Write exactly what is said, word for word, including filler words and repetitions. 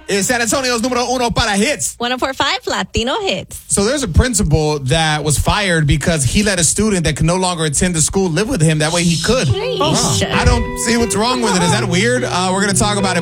is San Antonio's número uno para hits. one oh four point five Latino Hits. So there's a principal that was fired because he let a student that could no longer attend the school live with him. That way he could. Sheesh. I don't see what's wrong with it. Is that weird? Uh, we're going to talk about it.